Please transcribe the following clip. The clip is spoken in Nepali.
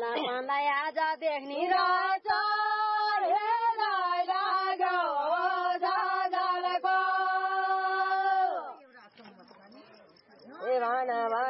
लपनलाई आज देख्ने रहेछ हेराइ लाग्यो जगलको ए भन